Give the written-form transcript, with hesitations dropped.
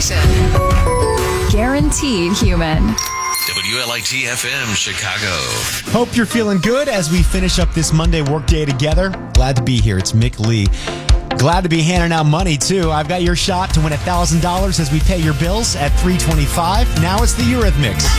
station. Guaranteed human. WLIT FM Chicago. Hope you're feeling good as we finish up this Monday workday together. Glad to be here. It's Mick Lee. Glad to be handing out money, too. I've got your shot to win $1,000 as we pay your bills at 3:25. Now it's the Eurythmics.